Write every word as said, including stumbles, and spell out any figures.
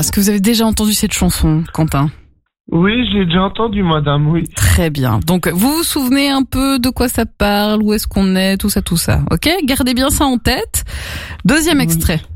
Est-ce que vous avez déjà entendu cette chanson, Quentin ? Oui, j'ai déjà entendu, madame, oui. Très bien. Donc, vous vous souvenez un peu de quoi ça parle, où est-ce qu'on est, tout ça, tout ça. Ok ? Gardez bien ça en tête. Deuxième Oui. extrait.